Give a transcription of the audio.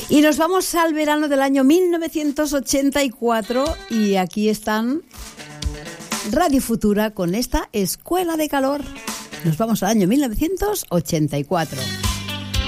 Y nos vamos al verano del año 1984 y aquí están Radio Futura con esta Escuela de Calor. Nos vamos al año 1984.